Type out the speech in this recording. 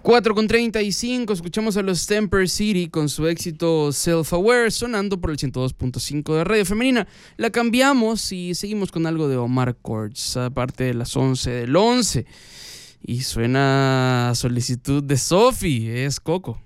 4:35, escuchamos a los Temper City con su éxito Self-Aware, sonando por el 102.5 de Radio Femenina. La cambiamos y seguimos con algo de Omar Courtz, aparte de las 11 del 11. Y suena a solicitud de Sophie, es Coco.